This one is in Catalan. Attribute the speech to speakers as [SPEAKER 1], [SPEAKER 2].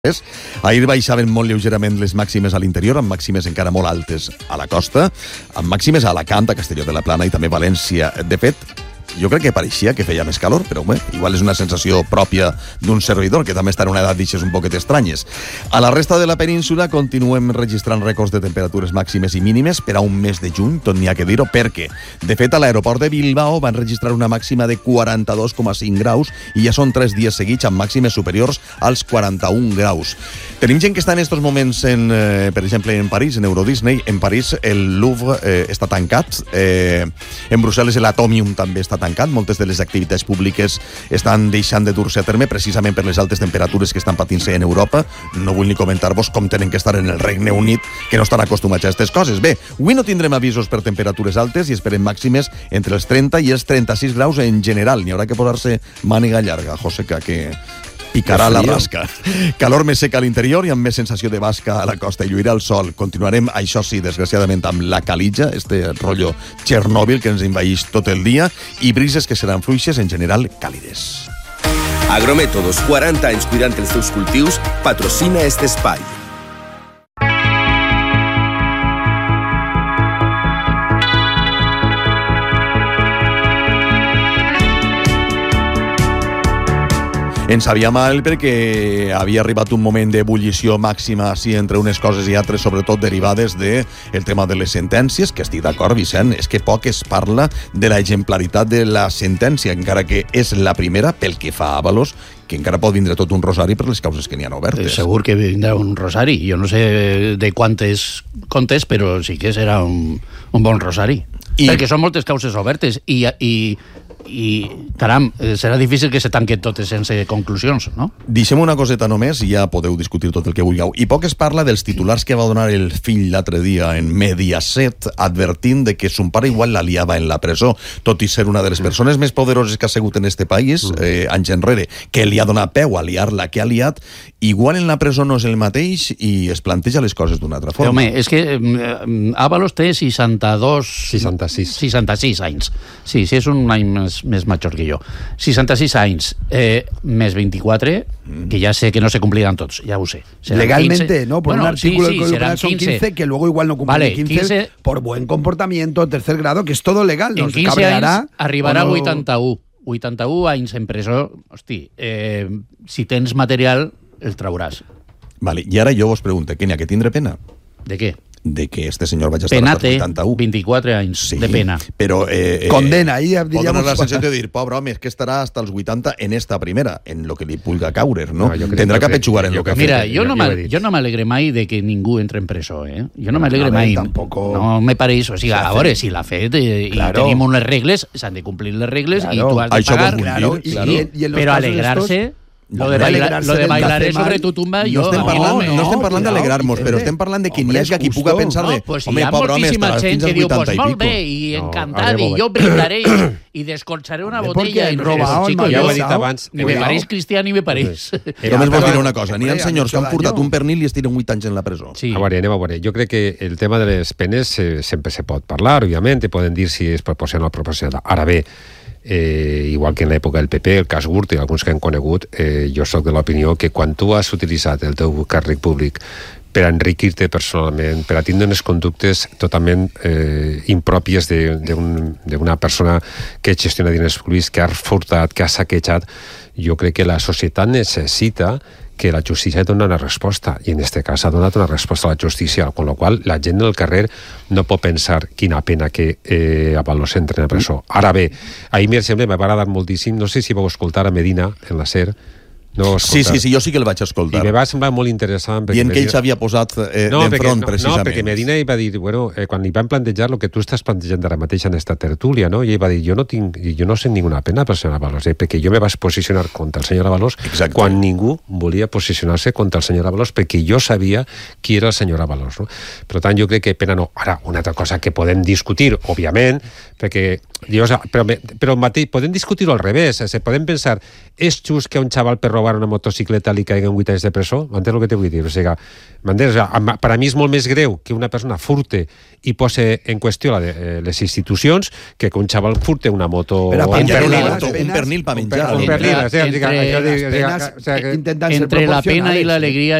[SPEAKER 1] Ahir baixaven molt lleugerament les màximes a l'interior, amb màximes encara molt altes a la costa, amb màximes a Alacant, a Castelló de la Plana i també València. De fet, jo crec que pareixia que feia més calor, però bé, igual és una sensació pròpia d'un servidor, que també està en una edat d'ixes un poquet estranyes. A la resta de la península continuem registrant rècords de temperatures màximes i mínimes per a un mes de juny, tot n'hi ha que dir-ho, perquè, de fet, a l'aeroport de Bilbao van registrar una màxima de 42,5 graus i ja són 3 dies seguits amb màximes superiors als 41 graus. Tenim gent que està en aquests moments, per exemple, en París, en Eurodisney. En París el Louvre està tancat, en Brussel·les l'Atomium també està tancat, moltes de les activitats públiques estan deixant de dur-se a terme precisament per les altes temperatures que estan patint-se en Europa. No vull ni comentar-vos com tenen que estar en el Regne Unit, que no estan acostumats a aquestes coses. Bé, avui no tindrem avisos per temperatures altes i esperem màximes entre els 30 i els 36 graus en general. N'hi haurà que posar-se màniga llarga, Joseca, que picarà la rasca. Calor més seca a l'interior i amb més sensació de basca a la costa. I lluirà el sol. Continuarem, això sí, desgraciadament, amb la calitja, este rotllo Txernòbil que ens envaïx tot el dia, i brises que seran fluixes, en general càlides.
[SPEAKER 2] Agrométodos, 40 anys cuidant els teus cultius, patrocina este espai.
[SPEAKER 1] Ens sabia mal perquè havia arribat un moment d'ebullició màxima així entre unes coses i altres, sobretot derivades del tema de les sentències, que estic d'acord, Vicent, és que poc es parla de la exemplaritat de la sentència, encara que és la primera pel que fa a Ábalos, que encara pot vindre tot un rosari per les causes que n'hi ha obertes.
[SPEAKER 3] Segur que vindrà un rosari. Jo no sé de quantes comptes, però sí que serà un bon rosari. Perquè són moltes causes obertes i caram, serà difícil que se tanquen totes sense conclusions, no?
[SPEAKER 1] Deixem una coseta només i ja podeu discutir tot el que vulgueu. I poc es parla dels titulars que va donar el fill l'altre dia en Mediaset, advertint de que son pare igual la liava en la presó, tot i ser una de les persones més poderoses que ha sigut en este país, anys enrere, que li ha donat peu a liar la que ha liat, igual en la presó no és el mateix i es planteja les coses d'una altra forma.
[SPEAKER 3] Home, és que Ábalos té 66 anys. Sí, és un any més major que jo. 66 anys, més 24, que ya sé que no se cumplirán todos, ya lo sé.
[SPEAKER 4] Legalmente,
[SPEAKER 3] 15,
[SPEAKER 4] ¿no? Por un artículo del Código Penal son 15, que luego igual no cumplen
[SPEAKER 3] vale,
[SPEAKER 4] 15 por buen comportamiento, tercer grado, que es todo legal.
[SPEAKER 3] En 15 anys arribarà a 81 anys en presó. Hosti, si tens material, el trauràs.
[SPEAKER 1] Vale, i ara jo vos pregunto, què n'hi ha que tindre pena?
[SPEAKER 3] De què?
[SPEAKER 1] De que este senyor vagi a estar
[SPEAKER 3] Penate,
[SPEAKER 1] hasta 81.
[SPEAKER 3] 24 anys sí, de pena.
[SPEAKER 1] Però
[SPEAKER 4] condena, ahí
[SPEAKER 1] pot donar la sensació de dir, pobre home, és que estarà hasta els 80 en esta primera, en lo que li pulga caure, ¿no? Tendrà que pechugar en lo que
[SPEAKER 3] mira, jo no m'alegre mai de que ningú entre en presó, Jo no m'alegre mai.
[SPEAKER 4] Tampoco...
[SPEAKER 3] No me pareix, o sigui, a veure, si l'ha fet i tenim unes regles, s'han de complir les regles i tu has de pagar. Però alegrar-se... Lo de bailar sobre tu tumba,
[SPEAKER 1] no estem parlant d'alegrar-nos, però estem parlant de que n'hi hagi qui puga pensar de...
[SPEAKER 3] Pues hi ha moltíssima gent que diu, pues molt bé, i encantat, i jo brindaré i descolxaré una botella i roba.
[SPEAKER 5] Ja ho he dit abans.
[SPEAKER 3] Ni me pareix cristià ni me pareix.
[SPEAKER 1] Només vos diré una cosa, n'hi ha senyors que han portat un pernil i estiren 8 anys en la presó.
[SPEAKER 5] A veure. Jo crec que el tema de les penes sempre se pot parlar, òbviament, poden dir si és proporcional o proporcional. Ara bé, igual que en l'època del PP, el cas Gürtel i alguns que han conegut, jo soc de l'opinió que quan tu has utilitzat el teu càrrec públic per enriquir-te personalment, per a tindre unes conductes totalment impròpies d'una persona que gestiona diners públics, que ha furtat, que ha saquejat, jo crec que la societat necessita que la justícia dona una resposta, i en aquest cas ha donat una resposta a la justícia, amb la qual la gent del carrer no pot pensar quina pena que Ábalos entri en la presó. Ara bé, ahir m'ha agradat moltíssim, no sé si vau escoltar a Medina en la SER.
[SPEAKER 1] Sí, jo sí que el vaig escoltar.
[SPEAKER 5] I me va semblar molt interessant.
[SPEAKER 1] I en què ell s'havia posat d'enfront, precisament.
[SPEAKER 5] No, perquè Medina va dir, quan li van plantejar el que tu estàs plantejant ara mateix en esta tertúlia, no? I ell va dir, jo no sé ninguna pena per el senyor Ábalos, perquè jo me vaig posicionar contra el senyor Ábalos quan ningú volia posicionar-se contra el senyor Ábalos, perquè jo sabia qui era el senyor Ábalos, no? Per tant, jo crec que pena no. Ara, una altra cosa que podem discutir, òbviament, però mateix, podem discutir-ho al revés, podem pensar, és just que un xaval per robar una motocicleta li caiguen 8 anys de presó? M'entens el que te vull dir? O sigui, per a mi és molt més greu que una persona furte i posi en qüestió les institucions que un xaval furte una moto.
[SPEAKER 1] Un pernil per menjar.
[SPEAKER 3] Entre la pena y la alegría